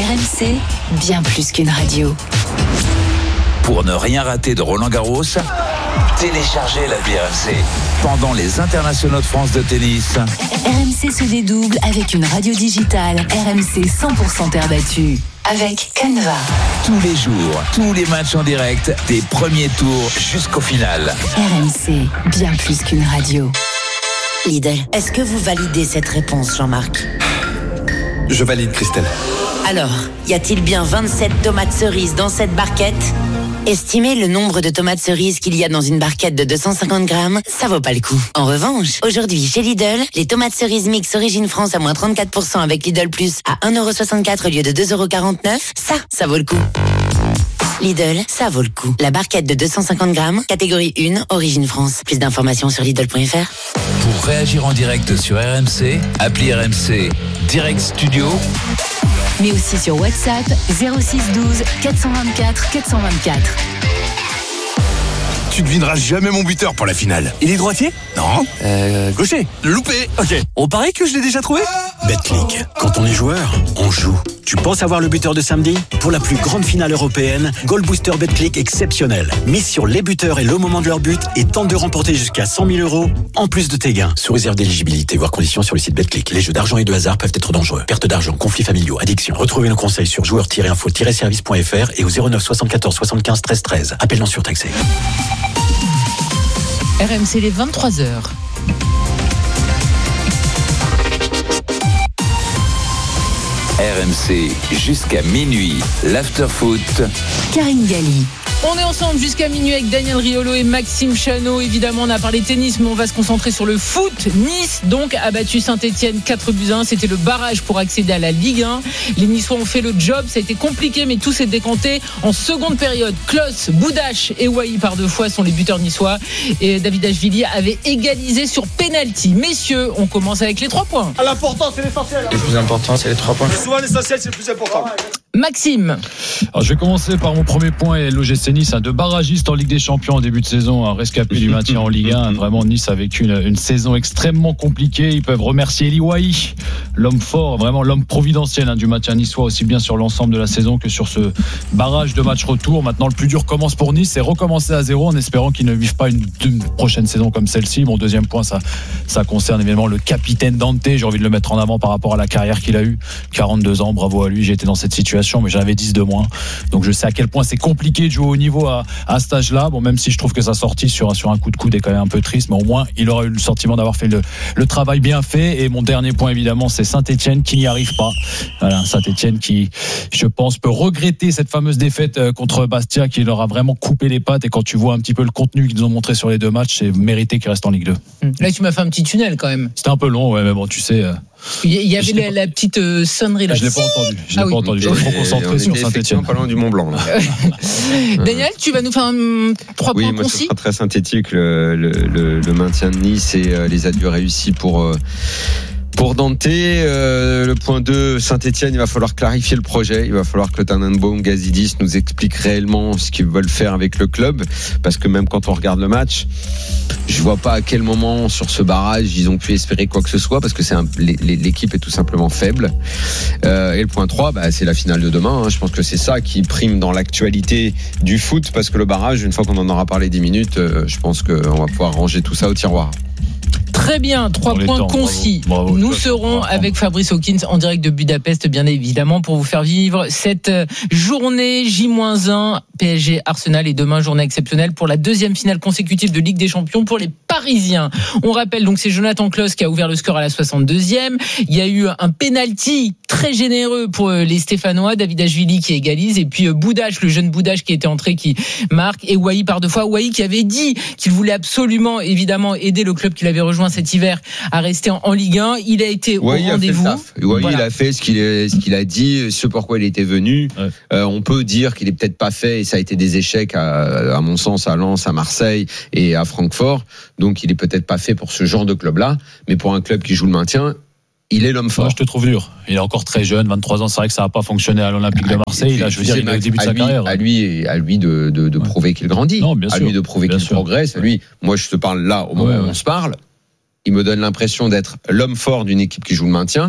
RMC, bien plus qu'une radio. Pour ne rien rater de Roland-Garros, téléchargez l'appli RMC. Pendant les internationaux de France de tennis, RMC se dédouble avec une radio digitale RMC 100% terre battue. Avec Canva. tous les jours, tous les matchs en direct, des premiers tours jusqu'au final. RMC, bien plus qu'une radio. Lidl, est-ce que vous validez cette réponse, Jean-Marc ? Je valide, Christelle. Alors, y a-t-il bien 27 tomates cerises dans cette barquette ? Estimez le nombre de tomates cerises qu'il y a dans une barquette de 250 grammes, ça vaut pas le coup. En revanche, aujourd'hui chez Lidl, les tomates cerises mix Origine France à moins 34% avec Lidl Plus à 1,64€ au lieu de 2,49€, ça vaut le coup. Lidl, ça vaut le coup. La barquette de 250 grammes, catégorie 1, Origine France. Plus d'informations sur Lidl.fr. Pour réagir en direct sur RMC, appli RMC Direct Studio. Mais aussi sur WhatsApp 06 12 424 424. Tu devineras jamais mon buteur pour la finale. Il est droitier ? Non. Gaucher. Loupé. Ok. On parie que je l'ai déjà trouvé ? Betclic. Quand on est joueur, on joue. Tu penses avoir le buteur de samedi ? Pour la plus grande finale européenne, Goal Booster Betclic exceptionnel. Mise sur les buteurs et le moment de leur but et tente de remporter jusqu'à 100 000 € en plus de tes gains. Sous réserve d'éligibilité, voire conditions sur le site Betclic. Les jeux d'argent et de hasard peuvent être dangereux. Perte d'argent, conflits familiaux, addiction. Retrouvez nos conseils sur joueurs-info-service.fr et au 09 74 75 13 13. Appel non surtaxé. RMC les 23h. RMC jusqu'à minuit, l'afterfoot. Karine Galli. On est ensemble jusqu'à minuit avec Daniel Riolo et Maxime Chano. Évidemment, on a parlé tennis, mais on va se concentrer sur le foot. Nice, donc, a battu Saint-Etienne 4-1. C'était le barrage pour accéder à la Ligue 1. Les Niçois ont fait le job. Ça a été compliqué, mais tout s'est décanté en seconde période. Klos, Boudache et Wai par 2 fois sont les buteurs niçois. Et Davidashvili avait égalisé sur penalty. Messieurs, on commence avec les 3 points. L'important, c'est l'essentiel. Le plus important, c'est les 3 points. Souvent, l'essentiel, c'est le plus important. Maxime. Alors, je vais commencer par mon premier point et l'OGC Nice, de barragistes en Ligue des Champions en début de saison, un rescapé du maintien en Ligue 1. Vraiment, Nice a vécu une saison extrêmement compliquée. Ils peuvent remercier Eli Wai, l'homme fort, vraiment l'homme providentiel du maintien niçois, aussi bien sur l'ensemble de la saison que sur ce barrage de match retour. Maintenant, le plus dur commence pour Nice, c'est recommencer à zéro en espérant qu'ils ne vivent pas une prochaine saison comme celle-ci. Mon deuxième point, ça concerne évidemment le capitaine Dante. J'ai envie de le mettre en avant par rapport à la carrière qu'il a eue. 42 ans, bravo à lui. J'ai été dans cette situation, mais j'avais 10 de moins. Donc je sais à quel point c'est compliqué de jouer au niveau à cet âge-là. Bon, même si je trouve que sa sortie sur un coup de coude est quand même un peu triste, mais au moins il aura eu le sentiment d'avoir fait le travail bien fait. Et mon dernier point, évidemment, c'est Saint-Etienne qui n'y arrive pas. Voilà, Saint-Etienne qui, je pense, peut regretter cette fameuse défaite contre Bastia qui leur a vraiment coupé les pattes. Et quand tu vois un petit peu le contenu qu'ils nous ont montré sur les 2 matchs, c'est mérité qu'ils restent en Ligue 2. Là, tu m'as fait un petit tunnel quand même. C'était un peu long, ouais, mais bon, tu sais. Il y avait la petite sonnerie là. Je l'ai pas entendu. Pas entendu. J'étais trop concentré sur Saint-Etienne. Pas loin du Mont Blanc. Là. Daniel, tu vas nous faire 3 points moi, concis. ce sera très synthétique. Le maintien de Nice et les adieux réussis pour Dante. Le point 2, Saint-Etienne, il va falloir clarifier le projet. Il va falloir que le Tannenbaum, Gazidis nous explique réellement ce qu'ils veulent faire avec le club. Parce que même quand on regarde le match, je vois pas à quel moment sur ce barrage ils ont pu espérer quoi que ce soit, parce que l'équipe est tout simplement faible. Et le point 3, c'est la finale de demain. Je pense que c'est ça qui prime dans l'actualité du foot, parce que le barrage, une fois qu'on en aura parlé 10 minutes, je pense qu'on va pouvoir ranger tout ça au tiroir. Très bien, 3 points concis. Bravo, nous serons avec Fabrice Hawkins en direct de Budapest, bien évidemment, pour vous faire vivre cette journée J-1 PSG Arsenal, et demain journée exceptionnelle pour la 2e finale consécutive de Ligue des Champions pour les Parisiens. On rappelle donc, c'est Jonathan Klos qui a ouvert le score à la 62e. Il y a eu un penalty très généreux pour les Stéphanois, Davidashvili qui égalise, et puis Boudache, le jeune Boudache qui était entré, qui marque, et Wai par 2 fois. Wai qui avait dit qu'il voulait absolument, évidemment, aider le club qu'il avait rejoint cet hiver à rester en Ligue 1. Il a été au rendez-vous. Voilà. Il a fait ce qu'il a dit, ce pourquoi il était venu. Ouais. On peut dire qu'il est peut-être pas fait, et ça a été des échecs à mon sens à Lens, à Marseille et à Francfort. Donc il est peut-être pas fait pour ce genre de club-là, mais pour un club qui joue le maintien, il est l'homme fort. Moi, je te trouve dur. Il est encore très jeune, 23 ans. C'est vrai que ça n'a pas fonctionné à l'Olympique de Marseille. Là, je veux dire, il est au début de sa carrière. À lui de prouver qu'il grandit. Non, bien sûr. À lui de prouver qu'il progresse. À lui, moi, je te parle là, au moment où on se parle. Il me donne l'impression d'être l'homme fort d'une équipe qui joue le maintien.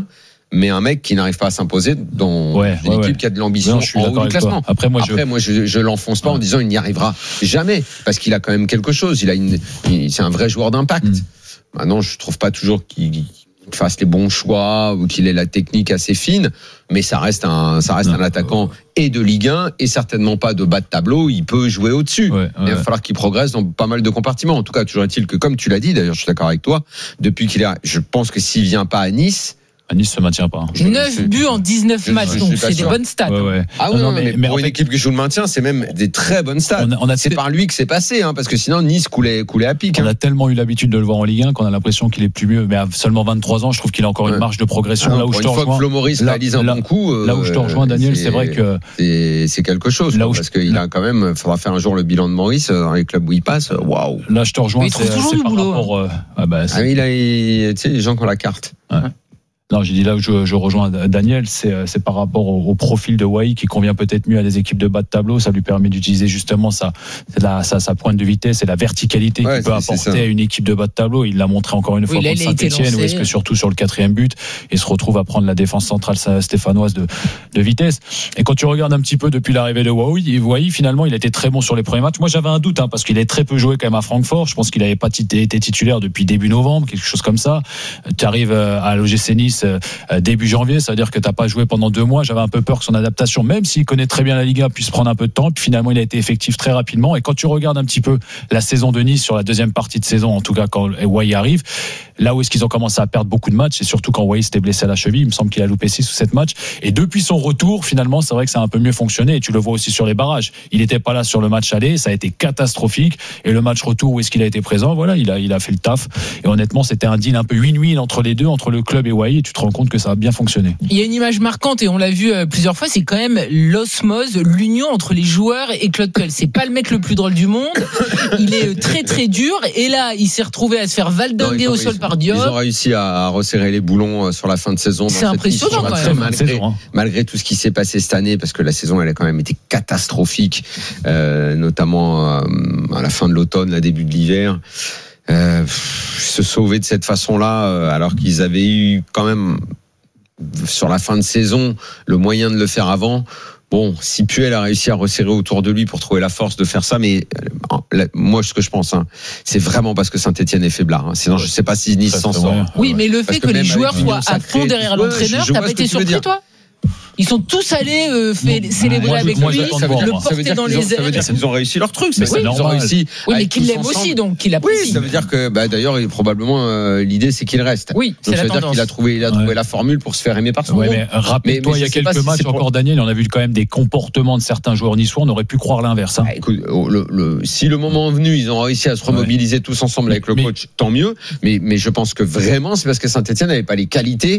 mais un mec qui n'arrive pas à s'imposer dans une équipe qui a de l'ambition en haut du classement. Après, moi, je l'enfonce pas en disant il n'y arrivera jamais, parce qu'il a quand même quelque chose. C'est un vrai joueur d'impact. Maintenant, je trouve pas toujours qu'il fasse les bons choix ou qu'il ait la technique assez fine, mais ça reste un attaquant et de Ligue 1 et certainement pas de bas de tableau. Il peut jouer au-dessus. Il va falloir qu'il progresse dans pas mal de compartiments. En tout cas, toujours est-il que, comme tu l'as dit, d'ailleurs, je suis d'accord avec toi, depuis qu'il est, je pense que s'il vient pas à Nice se maintient pas. 9 buts en 19 matchs, donc c'est des bonnes stats. Ah oui, mais pour une équipe qui joue le maintien, c'est même des très bonnes stats. C'est par lui que c'est passé, parce que sinon Nice coulait à pic. On a tellement eu l'habitude de le voir en Ligue 1 qu'on a l'impression qu'il est plus mieux. Mais à seulement 23 ans, je trouve qu'il a encore une marge de progression. Là où je te rejoins, Flo Maurice réalise un bon coup. Là où je te rejoins, Daniel, c'est vrai que c'est quelque chose. Parce qu'il a quand même, faudra faire un jour le bilan de Maurice dans les clubs où il passe. Waouh. Là, je te rejoins. Il trouve toujours du boulot. Il a, tu sais, les gens qui ont la carte. Non, j'ai dit là où je rejoins Daniel, c'est par rapport au profil de Wai qui convient peut-être mieux à des équipes de bas de tableau. Ça lui permet d'utiliser justement sa pointe de vitesse et la verticalité qu'il peut apporter à une équipe de bas de tableau. Il l'a montré encore une fois contre Saint-Etienne, où est-ce que surtout sur le 4e but, il se retrouve à prendre la défense centrale stéphanoise de vitesse. Et quand tu regardes un petit peu depuis l'arrivée de Wai, finalement, il a été très bon sur les premiers matchs. Moi, j'avais un doute, parce qu'il a très peu joué quand même à Francfort. Je pense qu'il n'avait pas été titulaire depuis début novembre, quelque chose comme ça. Tu arrives à l'OGC Nice début janvier, ça veut dire que t'as pas joué pendant 2 mois. J'avais un peu peur que son adaptation, même s'il connaît très bien la Ligue 1, puisse prendre un peu de temps. Puis finalement, il a été effectif très rapidement. Et quand tu regardes un petit peu la saison de Nice sur la deuxième partie de saison, en tout cas quand Wai arrive, là où est-ce qu'ils ont commencé à perdre beaucoup de matchs, et surtout quand Wai s'était blessé à la cheville, il me semble qu'il a loupé 6 ou 7 matchs. Et depuis son retour, finalement, c'est vrai que ça a un peu mieux fonctionné. Et tu le vois aussi sur les barrages. Il n'était pas là sur le match aller, ça a été catastrophique. Et le match retour, où est-ce qu'il a été présent, voilà, il a fait le taf. Et honnêtement, c'était un deal un peu win-win entre les deux, entre le club et Wai. Et tu te rends compte que ça a bien fonctionné. Il y a une image marquante et on l'a vu plusieurs fois, c'est quand même l'osmose, l'union entre les joueurs et Claude Puel. C'est pas le mec le plus drôle du monde. Il est très très dur et là il s'est retrouvé à se faire valdinguer au sol par Diop. Ils ont réussi à resserrer les boulons sur la fin de saison. C'est impressionnant quand même. Malgré tout ce qui s'est passé cette année, parce que la saison elle a quand même été catastrophique, notamment à la fin de l'automne, à début de l'hiver. Se sauver de cette façon-là, alors qu'ils avaient eu quand même sur la fin de saison le moyen de le faire avant. Bon, si Puel a réussi à resserrer autour de lui pour trouver la force de faire ça, mais moi, ce que je pense, c'est vraiment parce que Saint-Etienne est faiblard. Sinon, je sais pas si Nice s'en sort. Oui, mais le fait que les joueurs soient à fond derrière l'entraîneur, t'as pas été surpris, toi ? Ils sont tous allés célébrer avec lui, le porter dans les airs. Ça veut dire qu'ils ont réussi leur truc. Ils ont réussi. Oui, mais qu'il l'aime aussi, donc qu'il apprécie. Oui, ça veut dire que, d'ailleurs, probablement, l'idée, c'est qu'il reste. Oui, c'est la tendance. Ça veut dire qu'il a trouvé la formule pour se faire aimer par son groupe. Mais rappelle-toi, il y a quelques matchs encore, Daniel, on a vu quand même des comportements de certains joueurs niçois, on aurait pu croire l'inverse. Écoute, si le moment est venu, ils ont réussi à se remobiliser tous ensemble avec le coach, tant mieux. Mais je pense que vraiment, c'est parce que Saint-Etienne n'avait pas les qualités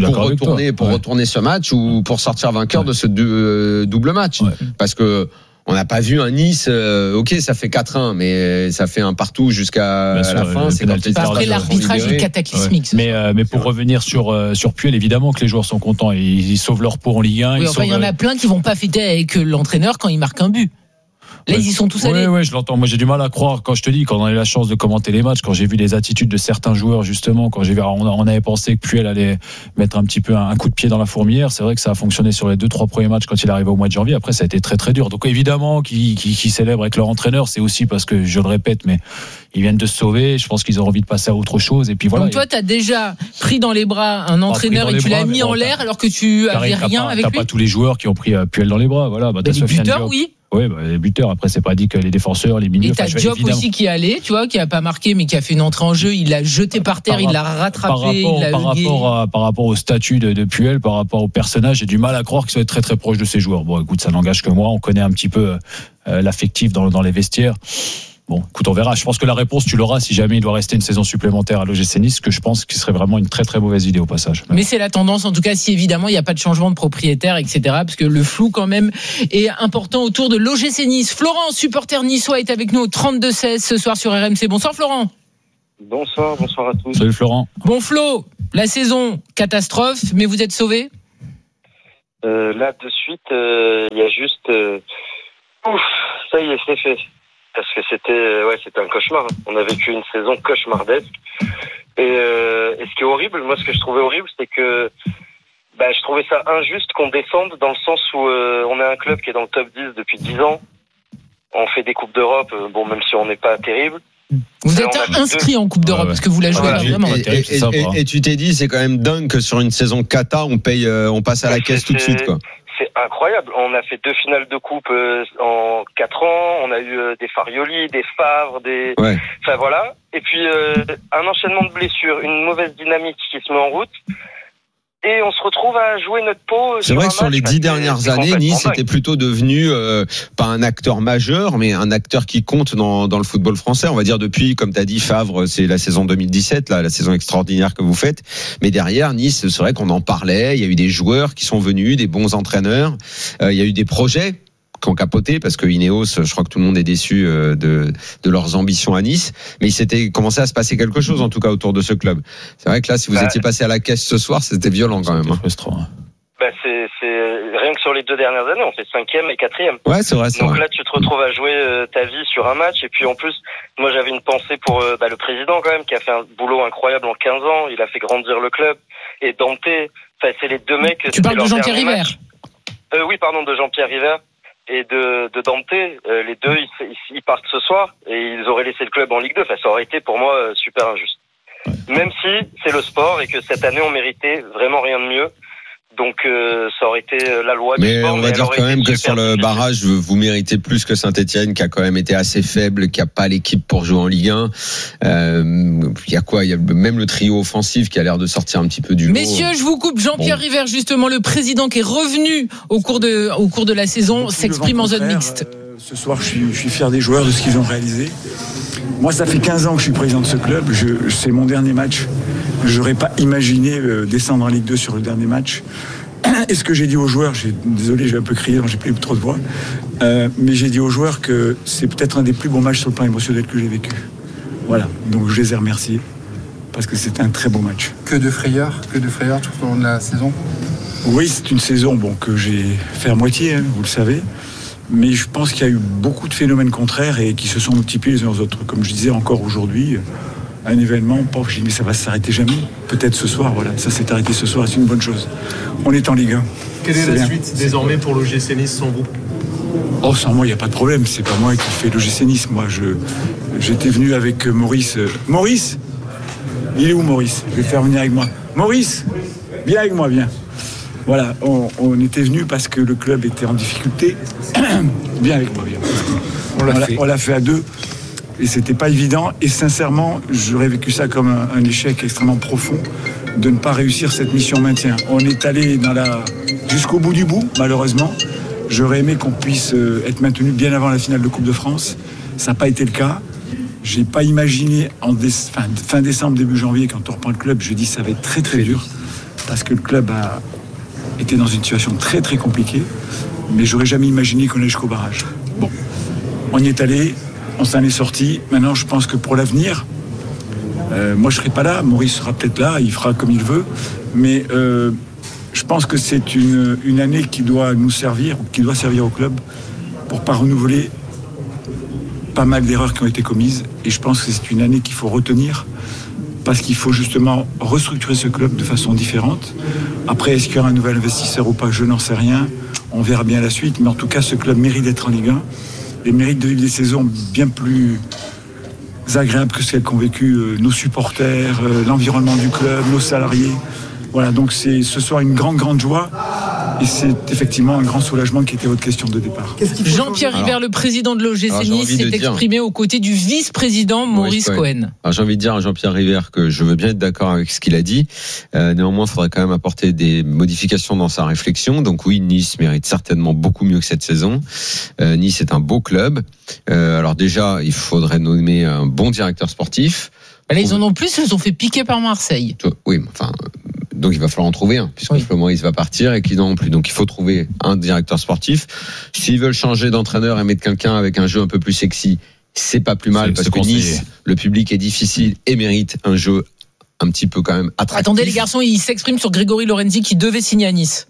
pour retourner ce match ou pour sortir vainqueur de ce double match. Parce que on n'a pas vu un Nice, ok, ça fait 4-1, mais ça fait un partout jusqu'à la fin. C'est après l'arbitrage est cataclysmique. Mais pour revenir sur Puel, évidemment que les joueurs sont contents et ils sauvent leur peau en Ligue 1. Oui, il y en a plein qui vont pas fêter avec l'entraîneur quand il marque un but. Là, ils y sont tous allés. Oui, je l'entends. Moi, j'ai du mal à croire quand je te dis, quand on a eu la chance de commenter les matchs, quand j'ai vu les attitudes de certains joueurs, justement, quand on avait pensé que Puel allait mettre un petit peu un coup de pied dans la fourmilière. C'est vrai que ça a fonctionné sur les 2-3 premiers matchs quand il est arrivé au mois de janvier. Après, ça a été très très dur. Donc, évidemment, qui célèbrent avec leur entraîneur, c'est aussi parce que, je le répète, mais ils viennent de se sauver. Je pense qu'ils ont envie de passer à autre chose. Et puis voilà. Donc, toi, t'as déjà pris dans les bras un entraîneur et tu l'as mis en l'air alors que tu avais rien avec lui. T'as pas tous les joueurs qui ont pris Puel dans les bras. Voilà. Les buteurs, oui. Oui, les buteurs. Après, c'est pas dit que les défenseurs, les milieux. Et t'as Diop aussi qui est allé, tu vois, qui a pas marqué, mais qui a fait une entrée en jeu. Il l'a jeté par terre, il l'a rattrapé, par rapport au statut de Puel, par rapport au personnage, j'ai du mal à croire qu'il soit très très proche de ses joueurs. Bon, écoute, ça n'engage que moi. On connaît un petit peu l'affectif dans les vestiaires. Bon, écoute, on verra. Je pense que la réponse, tu l'auras si jamais il doit rester une saison supplémentaire à l'OGC Nice, ce que je pense qu'il serait vraiment une très très mauvaise idée au passage. Mais c'est la tendance, en tout cas, si évidemment il n'y a pas de changement de propriétaire, etc. Parce que le flou quand même est important autour de l'OGC Nice. Florent, supporter niçois, est avec nous au 32-16 ce soir sur RMC. Bonsoir Florent. Bonsoir à tous. Salut Florent. Bon Flo, la saison catastrophe, mais vous êtes sauvé? Là de suite, il y a juste ça y est, c'est fait. Parce que c'était un cauchemar. On a vécu une saison cauchemardesque. Et ce qui est horrible, moi ce que je trouvais horrible, c'est que je trouvais ça injuste qu'on descende dans le sens où on est un club qui est dans le top 10 depuis 10 ans. On fait des Coupes d'Europe, même si on n'est pas terrible. Vous êtes inscrit en Coupe d'Europe parce que vous la jouez vraiment. Et tu t'es dit, c'est quand même dingue que sur une saison Qatar, on passe à la caisse tout de suite, quoi. C'est incroyable. On a fait 2 finales de coupe en 4 ans. On a eu des Farioli, des Favre, enfin voilà. Et puis un enchaînement de blessures, une mauvaise dynamique qui se met en route. Et on se retrouve à jouer notre peau. C'est vrai que sur les 10 dernières années, Nice était plutôt devenu pas un acteur majeur, mais un acteur qui compte dans le football français. On va dire depuis, comme tu as dit, Favre, c'est la saison 2017, la saison extraordinaire que vous faites. Mais derrière, Nice, c'est vrai qu'on en parlait. Il y a eu des joueurs qui sont venus, des bons entraîneurs. Il y a eu des projets qui ont capoté parce que Ineos, je crois que tout le monde est déçu de leurs ambitions à Nice, mais il s'était commencé à se passer quelque chose en tout cas autour de ce club. C'est vrai que là, si vous étiez passé à la caisse ce soir, c'était violent quand même. C'est rien que sur les 2 dernières années, on fait 5e et 4e. Ouais, c'est vrai. Donc là, tu te retrouves à jouer ta vie sur un match, et puis en plus, moi j'avais une pensée pour le président quand même, qui a fait un boulot incroyable en 15 ans. Il a fait grandir le club, et Dante, c'est les 2 mecs. Tu parles de Jean-Pierre River. Oui, pardon, de Jean-Pierre River. Et de Dante, les 2 ils partent ce soir et ils auraient laissé le club en Ligue 2. Enfin, ça aurait été pour moi super injuste. Même si c'est le sport et que cette année on méritait vraiment rien de mieux. Donc ça aurait été la loi du sport. Mais on va dire quand même que sur le barrage, vous méritez plus que Saint-Etienne, qui a quand même été assez faible, qui a pas l'équipe pour jouer en Ligue 1. Il y a quoi ? Il y a même le trio offensif qui a l'air de sortir un petit peu du lot. Messieurs, je vous coupe. Jean-Pierre River, justement, le président qui est revenu au cours de la saison, s'exprime en zone mixte. Ce soir, je suis fier des joueurs, de ce qu'ils ont réalisé. Moi, ça fait 15 ans que je suis président de ce club. C'est mon dernier match. Je n'aurais pas imaginé descendre en Ligue 2 sur le dernier match. Et ce que j'ai dit aux joueurs, désolé, j'ai un peu crié, j'ai plus trop de voix, mais j'ai dit aux joueurs que c'est peut-être un des plus bons matchs sur le plan émotionnel que j'ai vécu. Voilà, donc je les ai remerciés parce que c'était un très beau match. Que de frayeur tout au long de la saison ? Oui, c'est une saison que j'ai fait à moitié, vous le savez. Mais je pense qu'il y a eu beaucoup de phénomènes contraires et qui se sont multipliés les uns aux autres. Comme je disais encore aujourd'hui, un événement, je dis mais ça va s'arrêter jamais. Peut-être ce soir, voilà, ça s'est arrêté ce soir, c'est une bonne chose. On est en Ligue 1. Quelle est la suite désormais pour l'OGC Nice sans vous ? Oh, sans moi, il n'y a pas de problème. C'est pas moi qui fais l'OGC Nice. Moi, j'étais venu avec Maurice. Maurice ? Il est où, Maurice ? Je vais le faire venir avec moi. Maurice ? Viens avec moi, viens. Voilà, on était venu parce que le club était en difficulté. Viens avec moi, viens. On l'a fait à 2. Et c'était pas évident. Et sincèrement, j'aurais vécu ça comme un échec extrêmement profond de ne pas réussir cette mission maintien. On est allé jusqu'au bout du bout, malheureusement. J'aurais aimé qu'on puisse être maintenu bien avant la finale de Coupe de France. Ça n'a pas été le cas. J'ai pas imaginé fin décembre, début janvier, quand on reprend le club, je dis ça va être très très dur parce que le club était dans une situation très très compliquée. Mais j'aurais jamais imaginé qu'on allait jusqu'au barrage. Bon, on y est allé. On s'en est sorti. Maintenant, je pense que pour l'avenir, moi je serai pas là, Maurice sera peut-être là, il fera comme il veut, mais je pense que c'est une année qui doit nous servir, qui doit servir au club pour pas renouveler pas mal d'erreurs qui ont été commises. Et je pense que c'est une année qu'il faut retenir parce qu'il faut justement restructurer ce club de façon différente. Après, est-ce qu'il y aura un nouvel investisseur ou pas ? Je n'en sais rien. On verra bien la suite. Mais en tout cas, ce club mérite d'être en Ligue 1. Et mérite de vivre des saisons bien plus agréables que celles qu'ont vécues nos supporters, l'environnement du club, nos salariés. Voilà, donc c'est ce soir une grande joie. Et c'est effectivement un grand soulagement qui était votre question de départ. Jean-Pierre River, le président de l'OGC Nice, s'est exprimé aux côtés du vice-président Maurice Cohen. Alors, j'ai envie de dire à Jean-Pierre River que je veux bien être d'accord avec ce qu'il a dit. Néanmoins, il faudrait quand même apporter des modifications dans sa réflexion. Donc oui, Nice mérite certainement beaucoup mieux que cette saison. Nice est un beau club. Alors déjà, il faudrait nommer un bon directeur sportif. Là, ils en ont plus, ils se sont fait piquer par Marseille. Oui, enfin... Donc il va falloir en trouver un, puisque Maurice va partir et qu'ils n'en ont plus. Donc il faut trouver un directeur sportif. S'ils veulent changer d'entraîneur et mettre quelqu'un avec un jeu un peu plus sexy, c'est pas plus mal, parce que Nice, le public est difficile et mérite un jeu un petit peu quand même attractif. Attendez les garçons, ils s'expriment sur Grégory Lorenzi qui devait signer à Nice.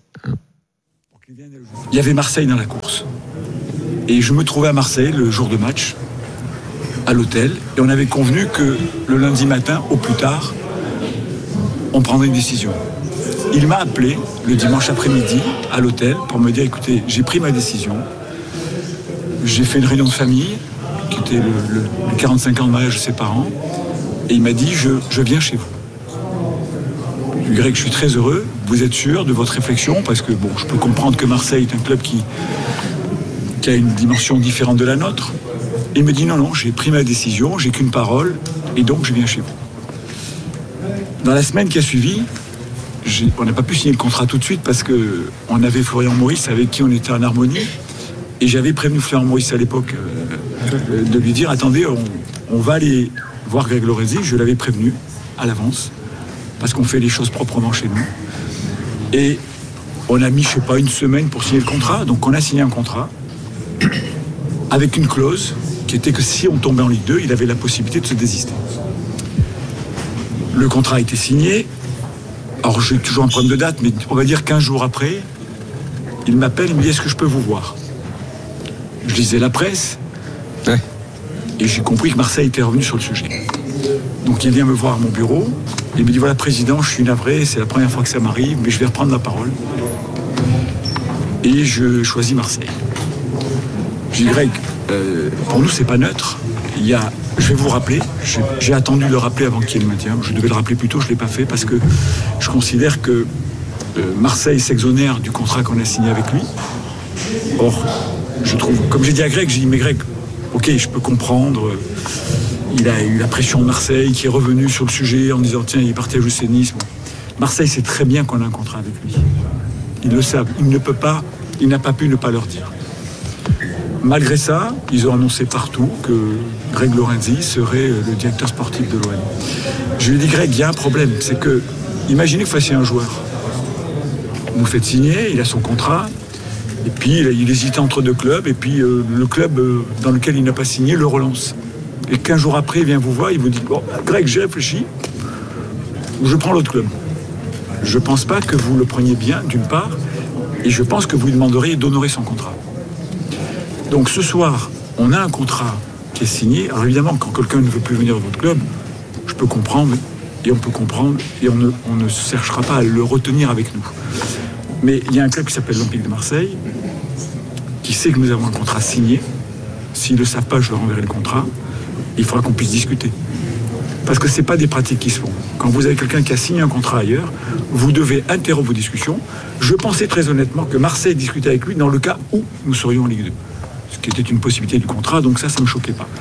Il y avait Marseille dans la course. Et je me trouvais à Marseille le jour de match, à l'hôtel, et on avait convenu que le lundi matin, au plus tard, on prendrait une décision. Il m'a appelé le dimanche après-midi à l'hôtel pour me dire, écoutez, j'ai pris ma décision. J'ai fait une réunion de famille, qui était le 45 ans de mariage de ses parents, et il m'a dit, je viens chez vous. Greg, je suis très heureux. Vous êtes sûr de votre réflexion? Parce que, bon, je peux comprendre que Marseille est un club qui a une dimension différente de la nôtre. Il me dit, non, j'ai pris ma décision, j'ai qu'une parole, et donc je viens chez vous. Dans la semaine qui a suivi, on n'a pas pu signer le contrat tout de suite parce qu'on avait Florian Maurice avec qui on était en harmonie. Et j'avais prévenu Florian Maurice à l'époque de lui dire, attendez, on va aller voir Greg Lorenzi. Je l'avais prévenu à l'avance. Parce qu'on fait les choses proprement chez nous. Et on a mis, une semaine pour signer le contrat. Donc on a signé un contrat avec une clause qui était que si on tombait en Ligue 2, il avait la possibilité de se désister. Le contrat a été signé. Alors j'ai toujours un problème de date, mais on va dire 15 jours après, il m'appelle, il me dit, est-ce que je peux vous voir? Je lisais la presse. Ouais. Et j'ai compris que Marseille était revenu sur le sujet. Donc il vient me voir à mon bureau. Il me dit, voilà, président, je suis navré, c'est la première fois que ça m'arrive, mais je vais reprendre la parole. Et je choisis Marseille. J'ai dit, Greg, pour nous, c'est pas neutre. Je vais vous rappeler. J'ai attendu de le rappeler avant qu'il y ait le maintien. Je devais le rappeler plus tôt, je ne l'ai pas fait parce que je considère que Marseille s'exonère du contrat qu'on a signé avec lui. Or, je trouve, comme j'ai dit à Greg, j'ai dit, mais Greg, ok, je peux comprendre. Il a eu la pression de Marseille qui est revenu sur le sujet en disant, tiens, il est parti à l'OGC Nice. Marseille sait très bien qu'on a un contrat avec lui. Ils le savent. Il n'a pas pu ne pas leur dire. Malgré ça, ils ont annoncé partout que Greg Lorenzi serait le directeur sportif de l'OM. Je lui ai dit, Greg, il y a un problème, c'est que, imaginez que vous fassiez un joueur. Vous faites signer, il a son contrat, et puis il hésitait entre deux clubs, et puis le club dans lequel il n'a pas signé le relance. Et 15 jours après, il vient vous voir, il vous dit, bon, Greg, j'ai réfléchi, je prends l'autre club. Je ne pense pas que vous le preniez bien, d'une part, et je pense que vous lui demanderiez d'honorer son contrat. Donc ce soir, on a un contrat qui est signé. Alors évidemment, quand quelqu'un ne veut plus venir dans votre club, je peux comprendre, et on peut comprendre, et on ne cherchera pas à le retenir avec nous. Mais il y a un club qui s'appelle l'Olympique de Marseille, qui sait que nous avons un contrat signé. S'ils ne le savent pas, je leur enverrai le contrat. Il faudra qu'on puisse discuter. Parce que ce n'est pas des pratiques qui se font. Quand vous avez quelqu'un qui a signé un contrat ailleurs, vous devez interrompre vos discussions. Je pensais très honnêtement que Marseille discutait avec lui dans le cas où nous serions en Ligue 2. Ce qui était une possibilité du contrat, donc ça ne me choquait pas.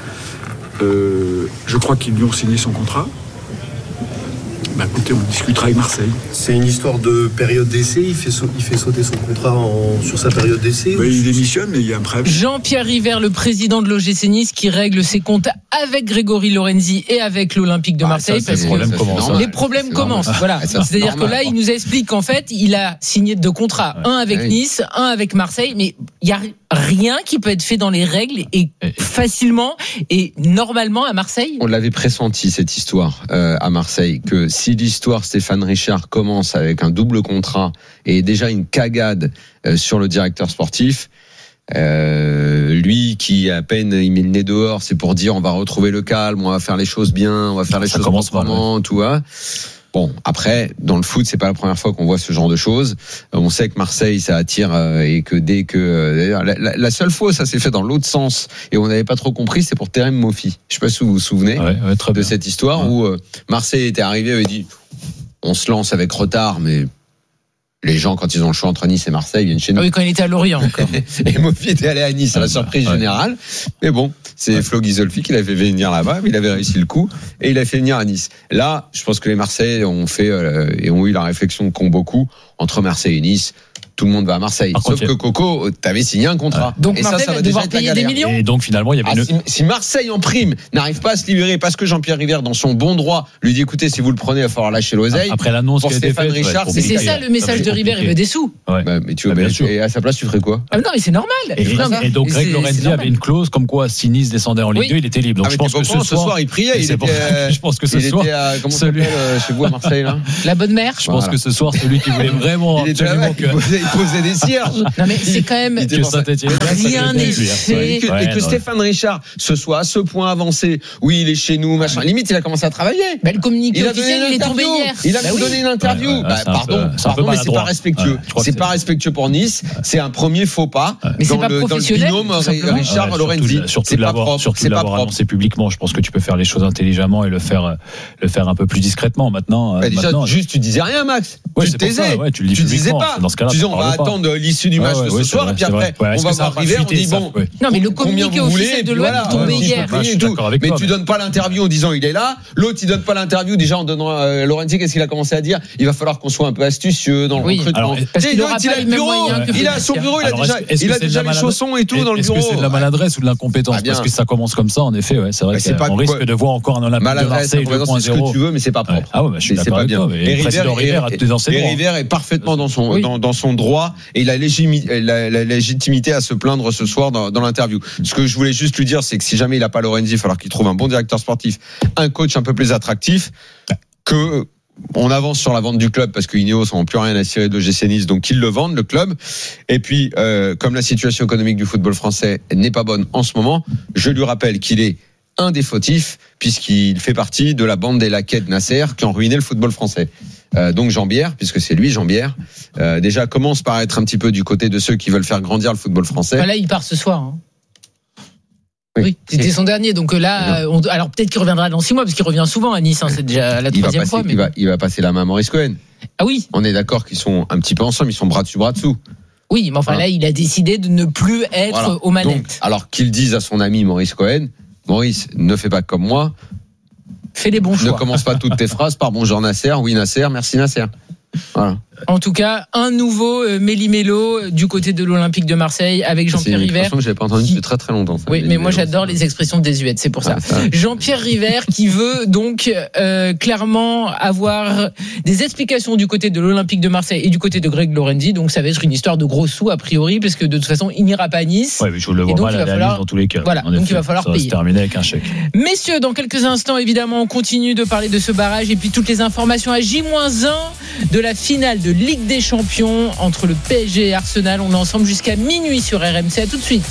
Je crois qu'ils lui ont signé son contrat. Écoutez, on discutera avec Marseille. C'est une histoire de période d'essai. Il fait sauter son contrat sur sa période d'essai. Il démissionne, mais il y a un préavis. Jean-Pierre River, le président de l'OGC Nice, qui règle ses comptes avec Grégory Lorenzi et avec l'Olympique de Marseille. Ça, les problèmes commencent. Voilà. C'est-à-dire que là, il nous explique qu'en fait, il a signé 2 contrats. Un avec Nice, un avec Marseille. Mais il n'y a rien qui peut être fait dans les règles et facilement et normalement à Marseille. On l'avait pressenti, cette histoire à Marseille, que si l'histoire Stéphane Richard commence avec un double contrat et déjà une cagade sur le directeur sportif, lui qui à peine il met le nez dehors, c'est pour dire on va retrouver le calme, on va faire les choses bien, on va faire les choses proprement, tout va. Bon, après, dans le foot, c'est pas la première fois qu'on voit ce genre de choses. On sait que Marseille, ça attire et que dès que... D'ailleurs, la seule fois, ça s'est fait dans l'autre sens et on n'avait pas trop compris, c'est pour Terem Moffi. Je sais pas si vous vous souvenez de cette histoire où Marseille était arrivé, avait dit on se lance avec retard, mais les gens, quand ils ont le choix entre Nice et Marseille, viennent chez nous. Ah oui, quand il était à Lorient encore. Et Moffi était allé à Nice à la surprise générale. Mais bon, c'est Flo Ghisolfi qui l'a fait venir là-bas. Il avait réussi le coup et il a fait venir à Nice. Là, je pense que les Marseillais ont fait et ont eu la réflexion qu'ont beaucoup entre Marseille et Nice. Tout le monde va à Marseille. Sauf que Coco, t'avais signé un contrat. Donc et Marseille ça va devoir payer des millions. Et donc finalement, il y avait si Marseille en prime n'arrive pas à se libérer parce que Jean-Pierre River, dans son bon droit, lui dit écoutez, si vous le prenez, il va falloir lâcher l'oseille. Après l'annonce pour qui a été Stéphane faite, Richard, mais c'est ça le message de River, il veut des sous. Mais tu veux et à sa place, tu ferais quoi? Non, mais c'est normal. Et donc Greg Lorenzi avait une clause comme quoi si Nice descendait en Ligue 2, il était libre. Donc je pense que ce soir, il priait. Je pense que ce soir, comment s'appelle chez vous à Marseille là? La bonne mère. Je pense que ce soir, celui qui voulait vraiment absolument que posait des cierges. Non mais c'est quand même rien n'est fait. Et que Stéphane Richard se soit à ce point avancé. Oui, il est chez nous, machin. Limite, il a commencé à travailler. Le communiqué officiel, il est tombé hier. Il a donné une interview. Pardon, mais c'est pas respectueux. C'est pas respectueux pour Nice. C'est un premier faux pas dans le binôme Richard-Lorenzi. Surtout de l'avoir annoncé publiquement. Je pense que tu peux faire les choses intelligemment et le faire un peu plus discrètement maintenant. Déjà, juste, tu disais rien, Max. Tu te taisais. Tu le dis disais pas. Tu disais, on va attendre l'issue du match de ce soir, et puis après, on va voir River, on dit bon. Non, mais le communiqué officiel de l'OM est tombé hier. Mais tu donnes pas l'interview en disant il est là. L'autre, il donne pas l'interview déjà en donnant Lorenzi. Qu'est-ce qu'il a commencé à dire? Il va falloir qu'on soit un peu astucieux dans le recrutement. Parce qu'il aura pas les mêmes moyens que il a son bureau, il a déjà les chaussons et tout dans le bureau. Est-ce que c'est de la maladresse ou de l'incompétence? Parce que ça commence comme ça, en effet, c'est vrai qu'on risque de voir encore un Olympique de Marseille 2.0. C'est ce que tu veux, mais c'est pas propre. Ah ouais, je suis d'accord avec toi. Et River est parfaitement dans son droit et il a la légitimité à se plaindre ce soir dans l'interview. Ce que je voulais juste lui dire, c'est que si jamais il n'a pas Lorenzi, il va falloir qu'il trouve un bon directeur sportif, un coach un peu plus attractif, que on avance sur la vente du club parce que Ineos n'ont plus rien à cirer de l'OGC Nice, donc qu'ils le vendent, le club. Et puis, comme la situation économique du football français n'est pas bonne en ce moment, je lui rappelle qu'il est un des fautifs puisqu'il fait partie de la bande des laquais de Nasser qui ont ruiné le football français. Donc Jean-Bière, puisque c'est lui Jean-Bière, déjà commence par être un petit peu du côté de ceux qui veulent faire grandir le football français. Là, il part ce soir. Oui, c'était son dernier. Donc là, alors peut-être qu'il reviendra dans 6 mois, parce qu'il revient souvent à Nice. C'est déjà la 3e fois. Mais... Il va passer la main à Maurice Cohen. Ah oui. On est d'accord qu'ils sont un petit peu ensemble, ils sont bras dessus, bras dessous. Oui, mais enfin là, il a décidé de ne plus être aux manettes. Donc, alors qu'il dise à son ami Maurice Cohen, Maurice, ne fais pas comme moi. Fais les bons choix. Ne commence pas toutes tes phrases par bonjour Nasser, oui Nasser, merci Nasser. Voilà. En tout cas, un nouveau méli-mélo du côté de l'Olympique de Marseille avec Jean-Pierre River. C'est une expression que je n'avais pas entendue depuis très très longtemps. Ça, oui, mais moi j'adore les expressions désuètes, c'est pour ça. Jean-Pierre River qui veut donc clairement avoir des explications du côté de l'Olympique de Marseille et du côté de Greg Lorenzi. Donc ça va être une histoire de gros sous a priori, parce que de toute façon il n'ira pas à Nice. Oui, mais je le vois mal à Nice dans tous les cas. Voilà, donc il va falloir payer. Ça va se terminer avec un chèque. Messieurs, dans quelques instants, évidemment, on continue de parler de ce barrage et puis toutes les informations à J-1 de la finale de Ligue des Champions entre le PSG et Arsenal. On est ensemble jusqu'à minuit sur RMC. À tout de suite.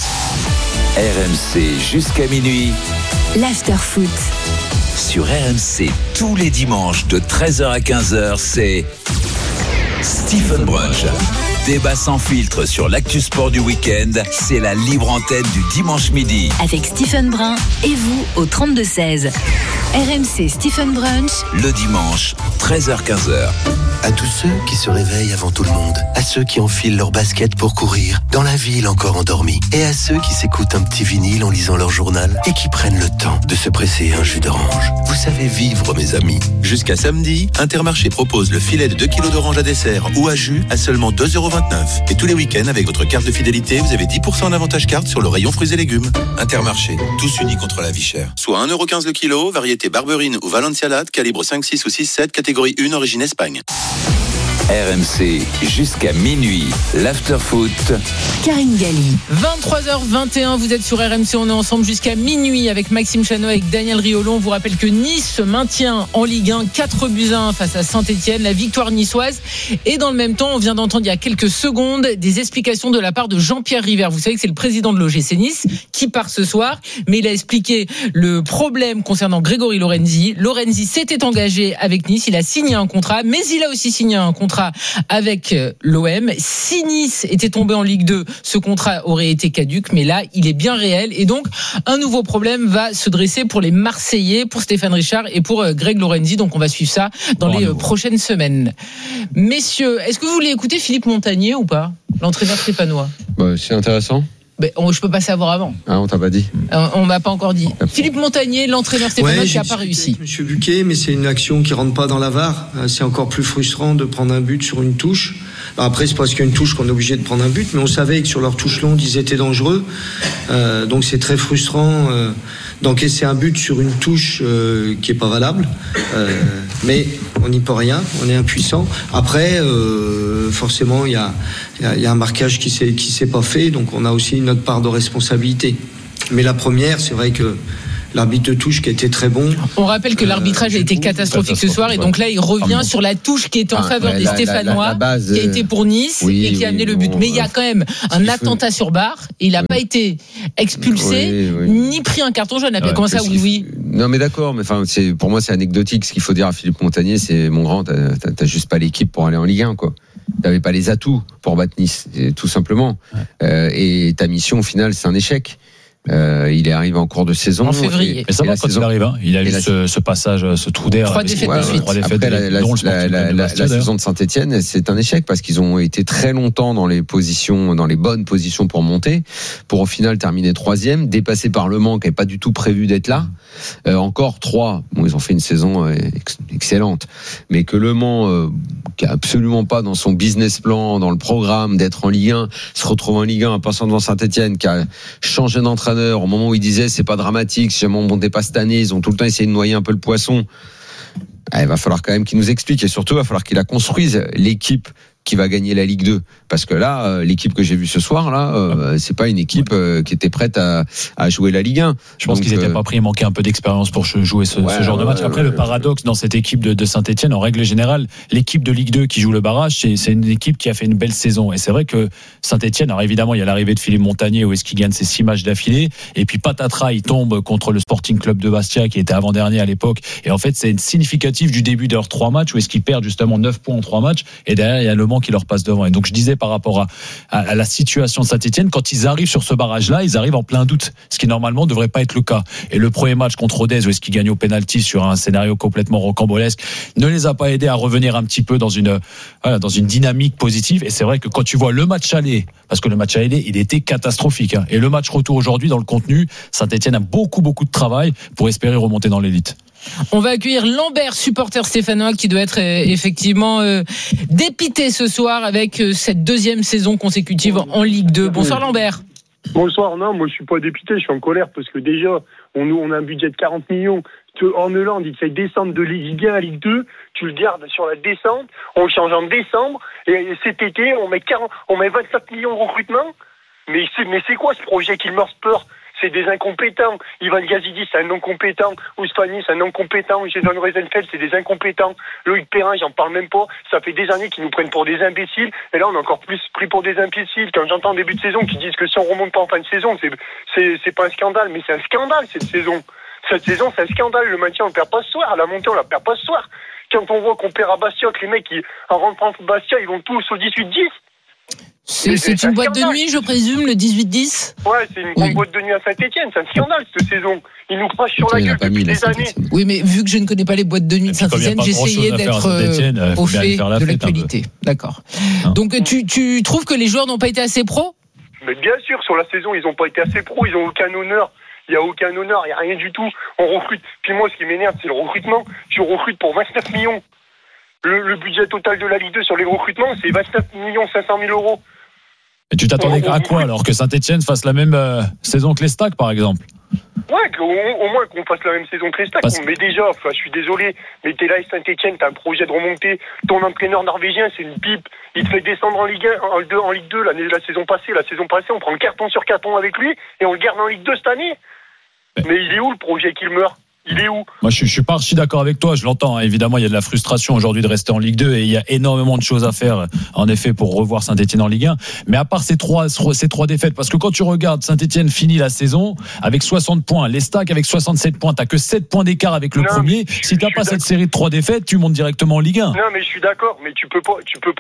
RMC jusqu'à minuit. L'after-foot. Sur RMC, tous les dimanches de 13h à 15h, c'est Stephen Brunch. Débat sans filtre sur l'actu sport du week-end, c'est la libre antenne du dimanche midi. Avec Stephen Brun et vous au 32-16. RMC Stephen Brunch. Le dimanche, 13h-15h. À tous ceux qui se réveillent avant tout le monde, à ceux qui enfilent leurs baskets pour courir dans la ville encore endormie, et à ceux qui s'écoutent un petit vinyle en lisant leur journal et qui prennent le temps de se presser un jus d'orange. Vous savez vivre, mes amis. Jusqu'à samedi, Intermarché propose le filet de 2 kg d'orange à dessert ou à jus à seulement 2,29 €. Et tous les week-ends, avec votre carte de fidélité, vous avez 10% en avantage carte sur le rayon fruits et légumes. Intermarché, tous unis contre la vie chère. Soit 1,15 € le kilo, variété Barberine ou Valencialade, calibre 5, 6 ou 6, 7, catégorie 1, origine Espagne. RMC jusqu'à minuit, l'after-foot. Karine Galli. 23h21, vous êtes sur RMC, on est ensemble jusqu'à minuit avec Maxime Chanot, avec Daniel Riolo. On vous rappelle que Nice se maintient en Ligue 1, 4-1 face à Saint-Etienne, la victoire niçoise. Et dans le même temps, on vient d'entendre il y a quelques secondes des explications de la part de Jean-Pierre River. Vous savez que c'est le président de l'OGC Nice qui part ce soir, mais il a expliqué le problème concernant Grégory Lorenzi. Lorenzi s'était engagé avec Nice, il a signé un contrat, mais il a aussi signé un contrat avec l'OM. Si Nice était tombé en Ligue 2, ce contrat aurait été caduc, mais là, il est bien réel. Et donc, un nouveau problème va se dresser pour les Marseillais, pour Stéphane Richard et pour Greg Lorenzi. Donc, on va suivre ça dans les prochaines semaines. Messieurs, est-ce que vous voulez écouter Philippe Montagnier ou pas, l'entraîneur stéphanois? C'est intéressant. Je peux pas savoir avant. Ah, on t'a pas dit. On m'a pas encore dit. Philippe Montagnier, l'entraîneur stéphanois qui a pas réussi. Monsieur Buquet, mais c'est une action qui rentre pas dans la VAR. C'est encore plus frustrant de prendre un but sur une touche. Alors après, c'est parce qu'il y a une touche qu'on est obligé de prendre un but, mais on savait que sur leur touche longue, ils étaient dangereux. Donc c'est très frustrant d'encaisser un but sur une touche qui est pas valable. Mais on n'y peut rien, on est impuissant. Après, forcément, il y a un marquage qui s'est pas fait, donc on a aussi notre part de responsabilité. Mais la première, c'est vrai que l'arbitre de touche qui était très bon. On rappelle que l'arbitrage a été catastrophique ce soir, et donc là il revient sur la touche qui est en faveur des Stéphanois, qui a été pour Nice et qui a amené le but. Mais il y a quand même un attentat sur barre, et il n'a pas été expulsé ni pris un carton jaune. Comment ça, oui. Non mais d'accord, mais enfin pour moi c'est anecdotique. Ce qu'il faut dire à Philippe Montagnier, c'est mon grand, t'as juste pas l'équipe pour aller en Ligue 1 quoi. T'avais pas les atouts pour battre Nice, tout simplement. Et ta mission au final c'est un échec. Il est arrivé en cours de saison en février. Mais ça va quand il arrive. Il a eu ce passage, ce trou d'air. 3 défaites de suite. Après, la saison de Saint-Etienne, c'est un échec parce qu'ils ont été très longtemps dans les bonnes positions pour monter, pour au final terminer 3e, dépassé par Le Mans qui n'avait pas du tout prévu d'être là. Encore 3. Bon, ils ont fait une saison excellente, mais que Le Mans, qui a absolument pas dans son business plan, dans le programme d'être en Ligue 1, se retrouve en Ligue 1 en passant devant Saint-Etienne, qui a changé d'entraîneur au moment où il disait c'est pas dramatique, si jamais on montait pas cette année, ils ont tout le temps essayé de noyer un peu le poisson. Il va falloir quand même qu'il nous explique, et surtout il va falloir qu'il la construise, l'équipe qui va gagner la Ligue 2, parce que là l'équipe que j'ai vue ce soir là, c'est pas une équipe qui était prête à jouer la Ligue 1. Je pense qu'ils n'étaient pas pris, il manquait un peu d'expérience pour jouer ce genre de match. Après le paradoxe dans cette équipe de Saint-Etienne, en règle générale, l'équipe de Ligue 2 qui joue le barrage, c'est une équipe qui a fait une belle saison, et c'est vrai que Saint-Etienne, alors évidemment il y a l'arrivée de Philippe Montagnier où est-ce qu'il gagne ses 6 matchs d'affilée, et puis patatras il tombe contre le Sporting Club de Bastia qui était avant-dernier à l'époque, et en fait c'est significatif du début de leurs 3 matchs où est-ce qu'ils perdent justement 9 points en 3 matchs, et derrière il y a Le Mans qui leur passe devant. Et donc je disais par rapport à la situation de Saint-Etienne, quand ils arrivent sur ce barrage-là, ils arrivent en plein doute, ce qui normalement ne devrait pas être le cas. Et le premier match contre Rodez, où est-ce qu'ils gagnent au pénalty sur un scénario complètement rocambolesque, ne les a pas aidés à revenir un petit peu dans une dynamique positive. Et c'est vrai que quand tu vois le match aller, parce que le match aller, il était catastrophique, et le match retour aujourd'hui dans le contenu, Saint-Etienne a beaucoup de travail pour espérer remonter dans l'élite. On va accueillir Lambert, supporter stéphanois, qui doit être effectivement dépité ce soir avec cette 2e saison consécutive en Ligue 2. Bonsoir Lambert. Bonsoir, non, moi je suis pas dépité, je suis en colère parce que déjà, on a un budget de 40 millions. En Hollande, il te fait descendre de Ligue 1 à Ligue 2, tu le gardes sur la descente, on le change en décembre, et cet été, on met 25 millions de recrutement. Mais c'est quoi ce projet Kilmer Sport? C'est des incompétents. Ivan Gazidis, c'est un non-compétent. Ousmani, c'est un non-compétent. Jason Rosenfeld, c'est des incompétents. Loïc Perrin, j'en parle même pas. Ça fait des années qu'ils nous prennent pour des imbéciles. Et là, on est encore plus pris pour des imbéciles. Quand j'entends début de saison qui disent que si on remonte pas en fin de saison, c'est pas un scandale. Mais c'est un scandale, cette saison. Cette saison, c'est un scandale. Le maintien, on le perd pas ce soir. La montée, on la perd pas ce soir. Quand on voit qu'on perd à Bastia, que les mecs, en rentrant de Bastia, ils vont tous au 18-10. C'est une boîte de nuit, je présume, le 18-10 ? Ouais, c'est une grande boîte de nuit à Saint-Etienne. C'est un scandale, cette saison. Ils nous crachent sur la gueule depuis des années. Oui, mais vu que je ne connais pas les boîtes de nuit de Saint-Etienne, j'essayais d'être au fait de l'actualité. D'accord. Donc, tu trouves que les joueurs n'ont pas été assez pros ? Mais bien sûr, sur la saison, ils n'ont pas été assez pros. Ils n'ont aucun honneur. Il n'y a aucun honneur, il n'y a rien du tout. On recrute. Puis moi, ce qui m'énerve, c'est le recrutement. Tu recrutes pour 29 millions. Le budget total de la Ligue 2 sur les recrutements, c'est 29 500 000 euros. Et tu t'attendais à quoi alors? Que Saint-Etienne fasse la même saison que les Stacks, par exemple? Ouais, au moins qu'on fasse la même saison que les Stacks. Mais déjà, je suis désolé, mais t'es là à Saint-Etienne, t'as un projet de remonter. Ton entraîneur norvégien, c'est une pipe. Il te fait descendre en Ligue 1, en Ligue 2 la saison passée. La saison passée, on prend carton sur carton avec lui et on le garde en Ligue 2 cette année. Mais il est où le projet qu'il meurt? Il est où? Moi, je suis pas archi d'accord avec toi, je l'entends. Hein. Évidemment, il y a de la frustration aujourd'hui de rester en Ligue 2 et il y a énormément de choses à faire, en effet, pour revoir Saint-Etienne en Ligue 1. Mais à part ces trois défaites, parce que quand tu regardes, Saint-Etienne finit la saison avec 60 points, les Stacks avec 67 points, t'as que 7 points d'écart avec le premier. Si t'as pas cette série de 3 défaites, tu montes directement en Ligue 1. Non, mais je suis d'accord, mais tu peux pas